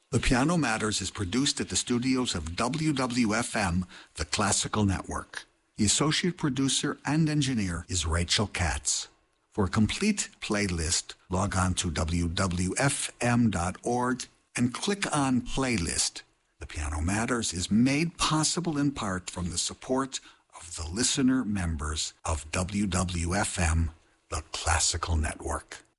The Piano Matters is produced at the studios of WWFM, the Classical Network. The associate producer and engineer is Rachel Katz. For a complete playlist, log on to wwfm.org and click on Playlist. The Piano Matters is made possible in part from the support of the listener members of WWFM, the Classical Network.